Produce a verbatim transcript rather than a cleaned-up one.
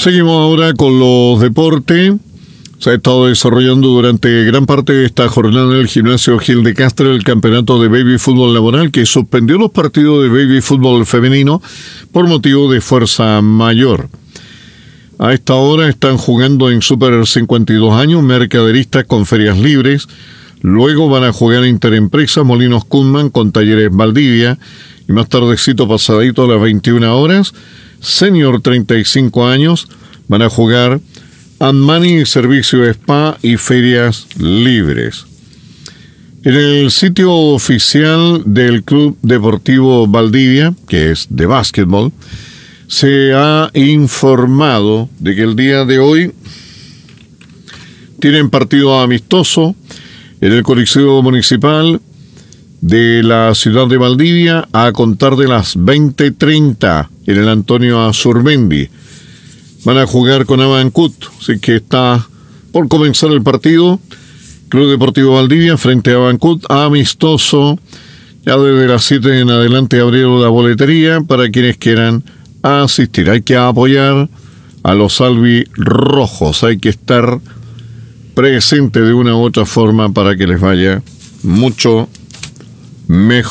Seguimos ahora con los deportes. Se ha estado desarrollando durante gran parte de esta jornada en el gimnasio Gil de Castro el campeonato de baby fútbol laboral, que suspendió los partidos de baby fútbol femenino por motivo de fuerza mayor. A esta hora están jugando en Super cincuenta y dos años mercaderistas con ferias libres. Luego van a jugar Interempresa Molinos Kunman con Talleres Valdivia. Y más tardecito, pasadito a las veintiuna horas, Senior treinta y cinco años van a jugar Anmani, Servicio Spa y Ferias Libres. En el sitio oficial del Club Deportivo Valdivia, que es de básquetbol, se ha informado de que el día de hoy tienen partido amistoso en el Coliseo Municipal de la ciudad de Valdivia a contar de las veinte treinta en el Antonio Azurmendi. Van a jugar con Avancut, así que está por comenzar el partido. Club Deportivo Valdivia frente a Avancut, amistoso. Ya desde las siete en adelante abrieron la boletería para quienes quieran asistir. Hay que apoyar a los albirrojos, hay que estar presente de una u otra forma para que les vaya mucho mejor.